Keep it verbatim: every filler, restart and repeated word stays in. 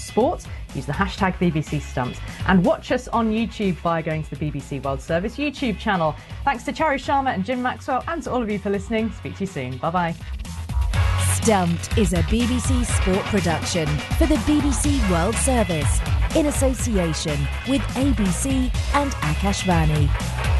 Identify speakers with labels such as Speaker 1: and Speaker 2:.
Speaker 1: sport, use the hashtag B B C Stumped. And watch us on YouTube by going to the B B C World Service YouTube channel. Thanks to Chari Sharma and Jim Maxwell, and to all of you for listening. Speak to you soon. Bye-bye.
Speaker 2: Stumped is a B B C sport production for the B B C World Service in association with A B C and Akashvani.